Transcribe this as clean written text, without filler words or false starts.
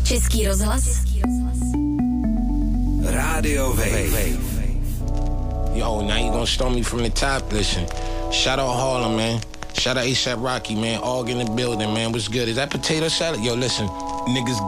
Český rozhlas. Radio Wave. Yo, now you gonna storm me from the top? Listen, shout out Harlem, man. Shout out ASAP Rocky, man. All in the building, man. What's good? Is that potato salad? Yo, listen, niggas